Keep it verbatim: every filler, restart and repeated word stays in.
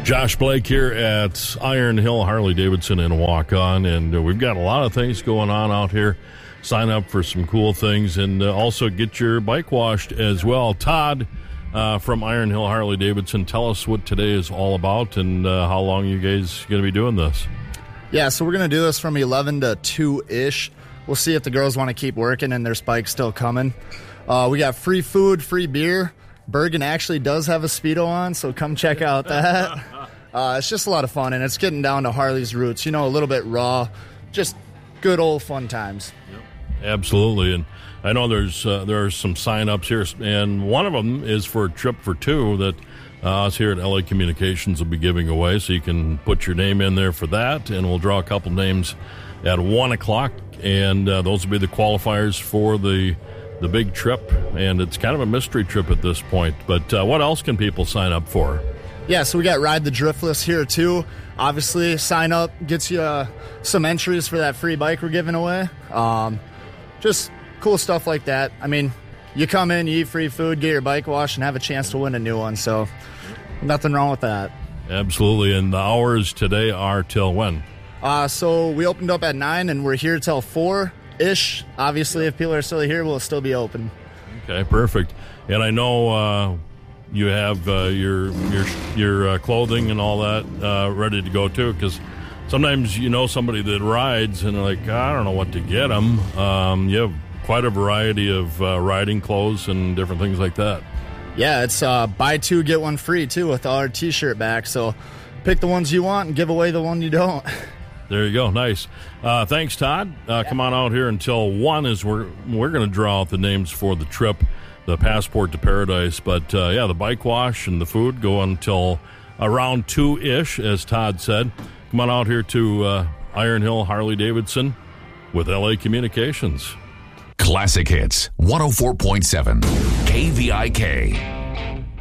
Josh Blake here at Iron Hill Harley-Davidson in Waukon, and uh, we've got a lot of things going on out here. Sign up for some cool things, and uh, also get your bike washed as well. Todd uh, from Iron Hill Harley-Davidson, tell us what today is all about and uh, how long you guys going to be doing this. Yeah, so we're going to do this from eleven to two-ish. We'll see if the girls want to keep working and their spike's still coming. Uh, we got free food, free beer. Bergen actually does have a Speedo on, so come check out that. Uh, it's just a lot of fun, and it's getting down to Harley's roots. You know, a little bit raw, just good old fun times. Yep. Absolutely, and I know there's uh, there are some sign-ups here, and one of them is for a trip for two that uh, us here at L A Communications will be giving away, so you can put your name in there for that, and we'll draw a couple names at one o'clock, and uh, those will be the qualifiers for the the big trip, and it's kind of a mystery trip at this point. But uh, what else can people sign up for? Yeah, so we got Ride the Driftless here too. Obviously, sign up, gets you uh, some entries for that free bike we're giving away. Um, just cool stuff like that. I mean, you come in, you eat free food, get your bike washed, and have a chance to win a new one. So nothing wrong with that. Absolutely, and the hours today are till when? Uh, so we opened up at nine, and we're here till four. Ish. Obviously, if people are still here, we'll still be open. Okay, perfect. And I know uh, you have uh, your your your uh, clothing and all that uh, ready to go too, because sometimes you know somebody that rides and they're like, I don't know what to get them. Um, you have quite a variety of uh, riding clothes and different things like that. Yeah, it's uh, buy two get one free too with our T-shirt back. So pick the ones you want and give away the one you don't. There you go. Nice. Uh, thanks, Todd. Uh, come on out here until one as we're we're going to draw out the names for the trip, the Passport to Paradise. But, uh, yeah, the bike wash and the food go until around two-ish, as Todd said. Come on out here to uh, Iron Hill Harley-Davidson with L A Communications. Classic Hits, one oh four point seven K V I K.